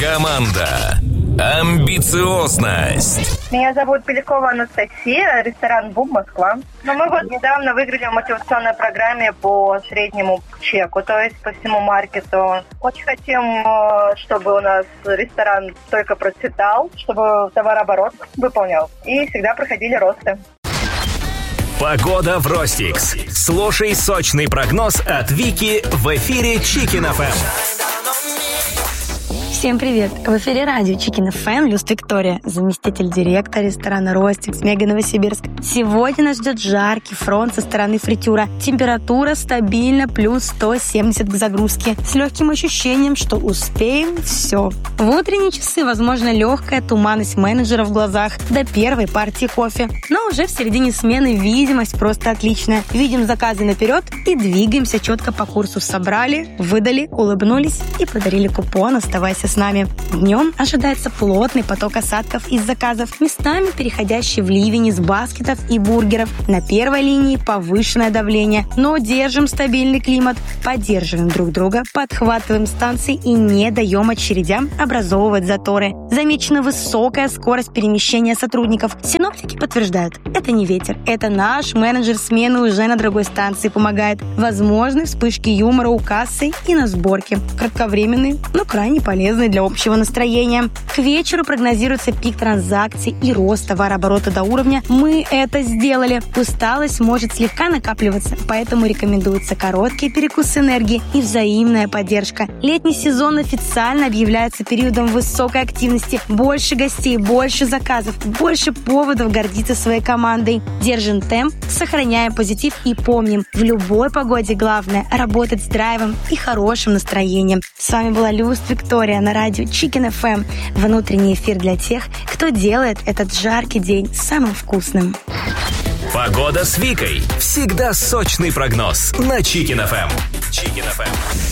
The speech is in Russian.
Команда. Амбициозность. Меня зовут Белякова Анастасия, ресторан «Бум», Москва. Но мы вот недавно выиграли в мотивационной программе по среднему чеку, то есть по всему маркету. Очень хотим, чтобы у нас ресторан только процветал, чтобы товарооборот выполнял. И всегда проходили росты. Погода в Ростикс. Слушай сочный прогноз от Вики в эфире Chicken FM. Всем привет! В эфире радио Chicken FM, Люст Виктория, заместитель директора ресторана «Ростикс», Мега Новосибирск. Сегодня нас ждет жаркий фронт со стороны фритюра. Температура стабильно плюс 170 к загрузке, с легким ощущением, что успеем все. В утренние часы возможно легкая туманность менеджера в глазах до первой партии кофе. Но уже в середине смены видимость просто отличная. Видим заказы наперед и двигаемся четко по курсу. Собрали, выдали, улыбнулись и подарили купон. Оставайся с нами. Днем ожидается плотный поток осадков из заказов, местами переходящий в ливень из баскетов и бургеров. На первой линии повышенное давление, но держим стабильный климат, поддерживаем друг друга, подхватываем станции и не даем очередям образовывать заторы. Замечена высокая скорость перемещения сотрудников. Синоптики подтверждают, это не ветер, это наш менеджер смены уже на другой станции помогает. Возможны вспышки юмора у кассы и на сборке. Кратковременные, но крайне полезные для общего настроения. К вечеру прогнозируется пик транзакций и рост товарооборота до уровня «мы это сделали». Усталость может слегка накапливаться, поэтому рекомендуются короткие перекусы энергии и взаимная поддержка. Летний сезон официально объявляется периодом высокой активности. Больше гостей, больше заказов, больше поводов гордиться своей командой. Держим темп, сохраняем позитив и помним, в любой погоде главное работать с драйвом и хорошим настроением. С вами была Люст Виктория на радио Chicken FM. Внутренний эфир для тех, кто делает этот жаркий день самым вкусным. Погода с Викой. Всегда сочный прогноз на Chicken FM. Chicken FM.